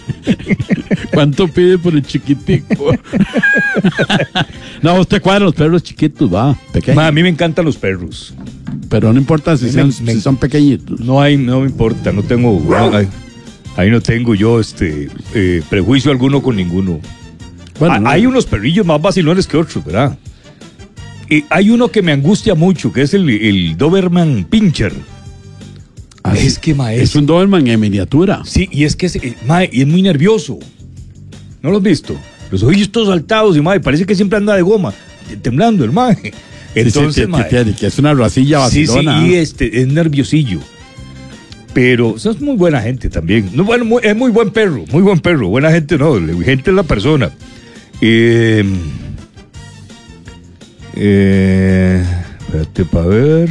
¿Cuánto pide por el chiquitico? No, usted cuadra los perros chiquitos, va, pequeños. A mí me encantan los perros. Pero no importa si son pequeñitos. No me importa, no tengo... Ahí no tengo yo prejuicio alguno con ninguno. Bueno, hay unos perrillos más vacilones que otros, ¿verdad? Hay uno que me angustia mucho, que es el Doberman Pinscher. Es que, maestro, es un Doberman en miniatura. Sí, y es que es muy nervioso. ¿No lo has visto? Los ojillos todos saltados y parece que siempre anda de goma, temblando el mae. Entonces, que es una racilla vacilona. Sí, es nerviosillo. Pero es muy buena gente también. No, bueno, es muy buen perro, buena gente no, gente es la persona. Espérate para ver.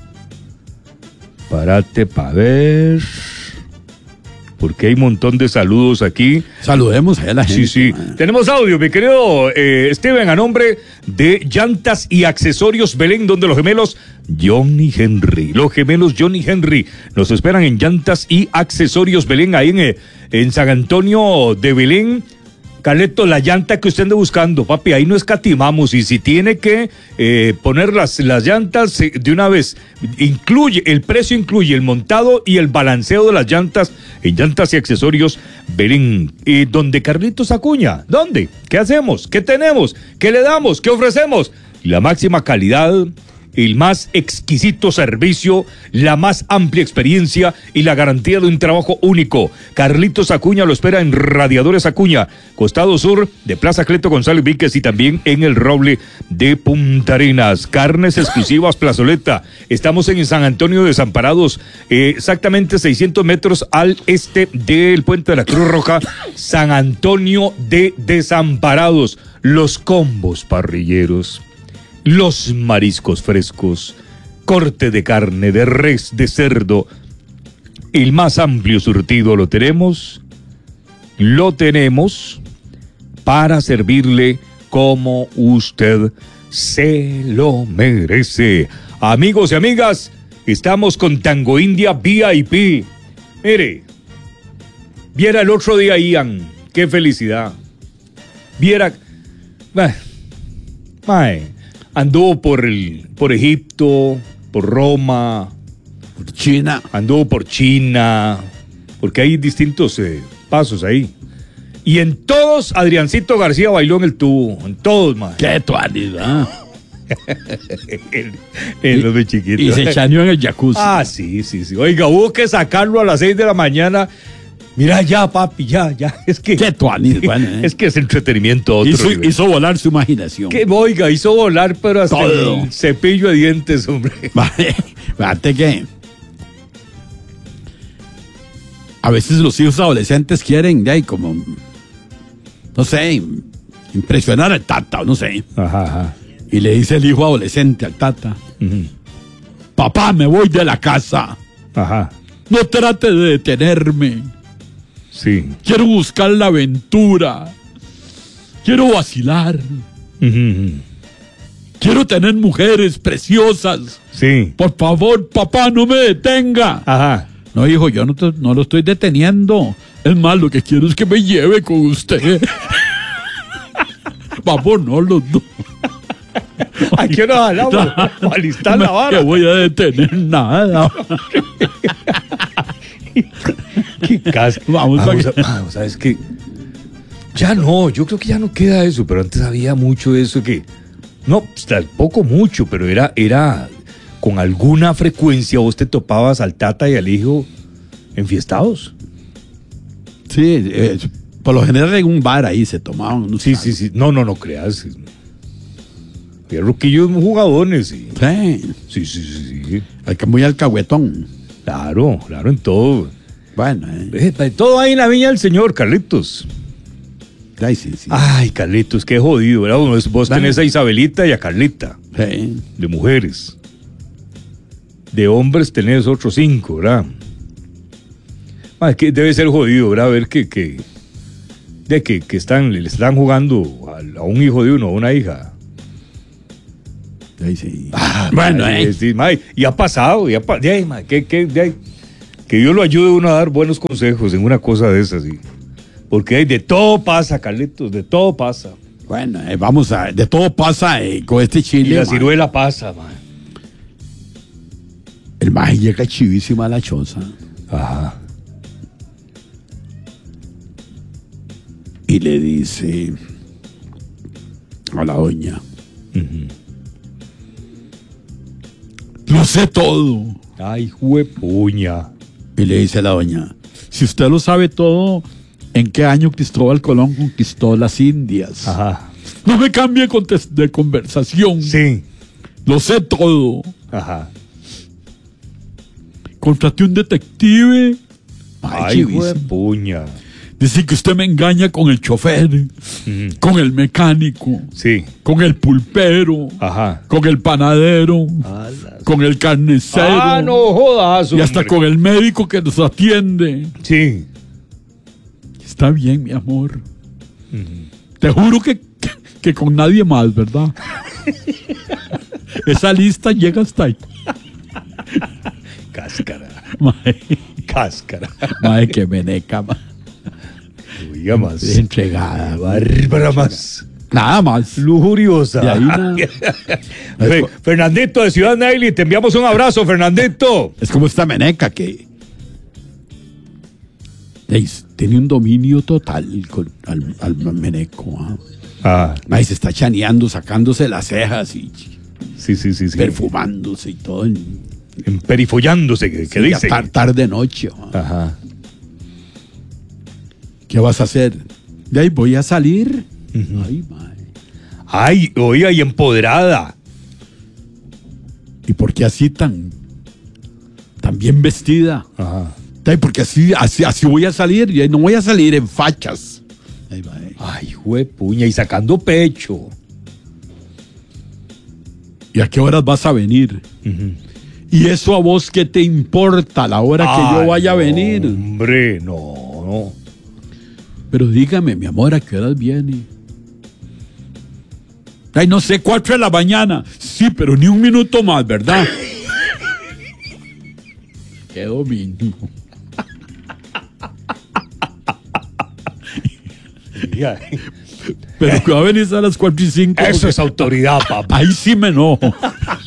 Párate para ver. Porque hay un montón de saludos aquí. Saludemos a la gente. Sí. Tenemos audio, mi querido Steven, a nombre de Llantas y Accesorios Belén, donde los gemelos Johnny Henry nos esperan en Llantas y Accesorios Belén, ahí en San Antonio de Belén. Carleto, la llanta que usted ande buscando, papi, ahí no escatimamos. Y si tiene que poner las llantas de una vez, el precio incluye el montado y el balanceo de las llantas en Llantas y Accesorios Belén. ¿Dónde, Carlitos Acuña? ¿Dónde? ¿Qué hacemos? ¿Qué tenemos? ¿Qué le damos? ¿Qué ofrecemos? La máxima calidad, el más exquisito servicio, la más amplia experiencia y la garantía de un trabajo único. Carlitos Acuña lo espera en Radiadores Acuña, costado sur de Plaza Cleto González Víquez, y también en El Roble de Punta Arenas. Carnes exclusivas Plazoleta. Estamos en San Antonio de Desamparados, exactamente 600 metros al este del Puente de la Cruz Roja, San Antonio de Desamparados. Los combos parrilleros, los mariscos frescos, corte de carne, de res, de cerdo, el más amplio surtido lo tenemos para servirle como usted se lo merece. Amigos y amigas, estamos con Tango India VIP. Mire, viera el otro día Ian, qué felicidad. Viera, anduvo por Egipto, por Roma, por China. Anduvo por China, porque hay distintos pasos ahí. Y en todos, Adriancito García bailó en el tubo. En todos, man. ¡Qué tuanis, ¿verdad? Los chiquitos. Y se chaneó en el jacuzzi. Sí. Oiga, hubo que sacarlo a las 6 de la mañana. Mira ya, papi, ya. Es que... ¡Qué tuanis, bueno, Es que es entretenimiento otro. Hizo volar su imaginación. Oiga, hizo volar, pero hasta todo. El cepillo de dientes, hombre. Vale, fíjate que a veces los hijos adolescentes quieren, como, no sé, impresionar al tata, no sé. Ajá. Y le dice el hijo adolescente al tata: papá, me voy de la casa. Ajá. No trate de detenerme. Sí. Quiero buscar la aventura. Quiero vacilar. Quiero tener mujeres preciosas. Sí. Por favor, papá, no me detenga. Ajá. No, hijo, yo no lo estoy deteniendo. Es más, lo que quiero es que me lleve con usted. Vámonos los dos. ¿A qué hora hablamos? Para alistar la vara. No voy a detener nada. Qué casa. Vamos, ¿sabes qué? Ya no, yo creo que ya no queda eso, pero antes había mucho eso que... No, tampoco mucho, pero era con alguna frecuencia vos te topabas al tata y al hijo enfiestados. Sí, por lo general en un bar ahí se tomaban. ¿No? Sí. No creas. Había ruquillos jugadones. Sí. Muy alcahuetón. Claro, en todo. Bueno, todo ahí en la viña del señor, Carlitos. Ay, sí. Ay, Carlitos, qué jodido, ¿verdad? Vos tenés a Isabelita y a Carlita. Sí. De mujeres. De hombres tenés otros 5, ¿verdad? Que debe ser jodido, ¿verdad? Ver que le están jugando a un hijo de uno, a una hija. Ay, sí. Bueno, y ha pasado, que Dios lo ayude a uno a dar buenos consejos en una cosa de esas, sí. Porque de todo pasa, Carlitos, de todo pasa. Bueno, vamos a... De todo pasa con este chile. Y la mae. ciruela pasa, man. El maje llega chivísima a la choza. Ajá. Y le dice a la doña: lo sé todo. Ay, juepuña. Y le dice a la doña: si usted lo sabe todo, ¿en qué año Cristóbal Colón conquistó las Indias? Ajá. No me cambie de conversación. Sí. Lo sé todo. Ajá. Contraté un detective. Ay, juepuña. Dice que usted me engaña con el chofer, con el mecánico, Sí. con el pulpero, Ajá. con el panadero, con el carnicero. Ah, no jodas, y hasta hombre. con el médico que nos atiende. Sí. Está bien, mi amor. Te juro que con nadie más, ¿verdad? Esa lista llega hasta ahí. Cáscara. Mae, Cáscara. mae, que meneca, mae. Oiga más. Entregada. Bárbara más. Nada más. Lujuriosa. De ahí nada. Fernandito de Ciudad Neyli, te enviamos un abrazo, Fernandito. Es como esta meneca que tiene un dominio total al meneco. Ahí se está chaneando, sacándose las cejas y Sí. perfumándose y todo. Emperifollándose, ¿qué dice? Tarde noche. Ajá. ¿Qué vas a hacer? De ahí voy a salir. Ay, mae. Ay, oiga, y empoderada. ¿Y por qué así tan bien vestida? Ajá. Ay, porque así voy a salir. Y no voy a salir en fachas. Ay, mae. Ay, juepuña, y sacando pecho. ¿Y a qué horas vas a venir? ¿Y eso a vos qué te importa a la hora que yo vaya a venir? Hombre, no. Pero dígame, mi amor, ¿a qué horas viene? Ay, no sé, 4 de la mañana. Sí, pero ni un minuto más, ¿verdad? Qué domingo. Pero que va a venir a las 4:05. Eso es autoridad, papá. Ahí sí me enojo.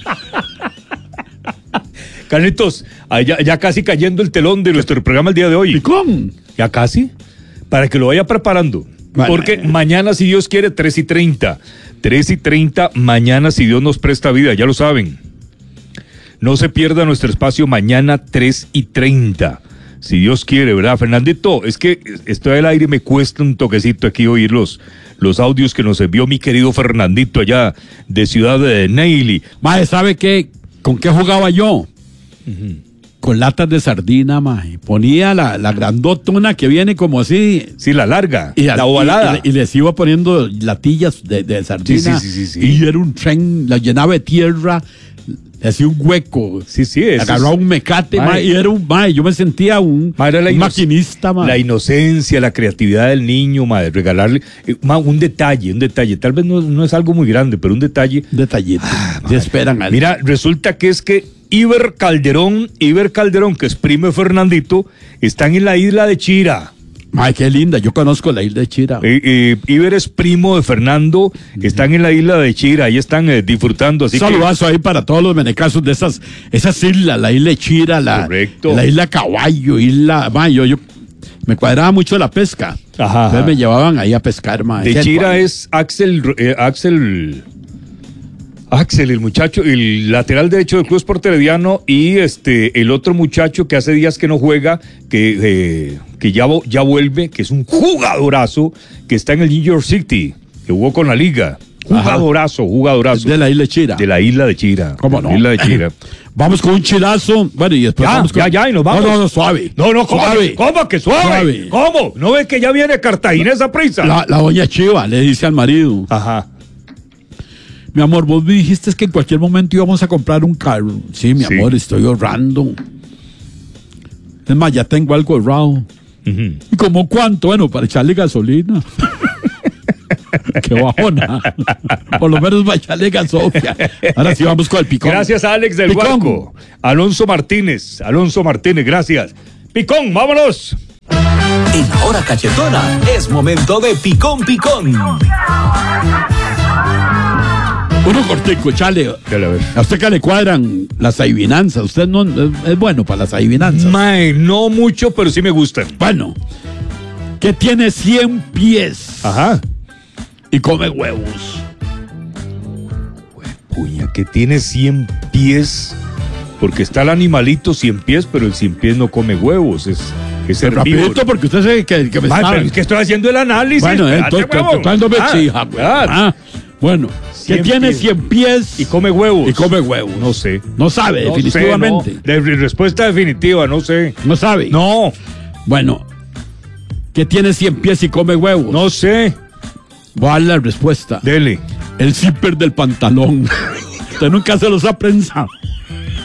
Carlitos, ya casi cayendo el telón de nuestro programa el día de hoy. Picón. Ya casi. Para que lo vaya preparando. Bueno. Porque mañana, si Dios quiere, 3:30. 3:30, mañana, si Dios nos presta vida, ya lo saben. No se pierda nuestro espacio mañana, 3:30. Si Dios quiere, ¿verdad, Fernandito? Es que estoy al aire y me cuesta un toquecito aquí oír los audios que nos envió mi querido Fernandito allá de Ciudad de Neyli. Mae, ¿sabe qué? ¿Con qué jugaba yo? Con latas de sardina, mae. Ponía la grandotona que viene como así. Sí, la larga, Y la ovalada. Y les iba poniendo latillas de sardina. Sí. Y era un tren, la llenaba de tierra, le hacía un hueco. Sí, agarraba un mecate, mae, y era yo me sentía un maquinista, mae. La inocencia, la creatividad del niño, madre, regalarle un detalle. Tal vez no es algo muy grande, pero un detalle. Detallito. Se esperan algo. Mira, resulta que es que Iber Calderón, que es primo de Fernandito, están en la isla de Chira. Mae, qué linda. Yo conozco la isla de Chira. Iber es primo de Fernando, están en la isla de Chira, ahí están disfrutando. Así Saludazo ahí para todos los menecazos de esas islas, la isla de Chira, la isla Caballo, mae, yo me cuadraba mucho la pesca. Ajá. Entonces me llevaban ahí a pescar, mae. De Chira es Axel, el muchacho, el lateral derecho del Club Sport Herediano, y el otro muchacho que hace días que no juega, que ya vuelve, que es un jugadorazo, que está en el New York City, que jugó con la liga. Jugadorazo. De la isla de Chira. De la isla de Chira. ¿Cómo no? La isla de Chira. Vamos con un chilazo. Bueno, y después vamos con... Ya, y nos vamos. No, suave. No, suave. ¿Cómo que suave? ¿Cómo? ¿No ves que ya viene Cartaginesa prisa? La doña Chiva le dice al marido: ajá. Mi amor, vos me dijiste que en cualquier momento íbamos a comprar un carro. Sí, mi amor, estoy ahorrando. Es más, ya tengo algo ahorrado. ¿Y como cuánto? Bueno, para echarle gasolina. Qué bajona. Por lo menos va a echarle gasolina. Ahora sí vamos con el Picón. Gracias a Alex del Picón. Barco. Alonso Martínez, gracias. Picón, vámonos. En La Hora Cachetona es momento de picón picón. Uno cortico, chale. Dale, a ver. A usted que le cuadran las adivinanzas. Usted no es bueno para las adivinanzas. Mae, no mucho, pero sí me gustan. Bueno, que tiene 100 pies Ajá. y come huevos. Puña, que tiene 100 pies, porque está el animalito 100 pies, pero el 100 pies no come huevos, es herbívoro. Rapidito, porque usted sabe que me Mae, sabe. pero es que estoy haciendo el análisis. Bueno, espérate, entonces, huevón. cuando me exija, güey. Bueno, que 100 tiene pies. 100 pies Y come huevos. y come huevos. No sé. No sabe, No definitivamente. sé, no. Respuesta definitiva, no sé. No sabe. No, Bueno, que tiene 100 pies y come huevos. no sé. Voy a dar la respuesta. Dele. El zipper del pantalón. Usted nunca se los ha pensado.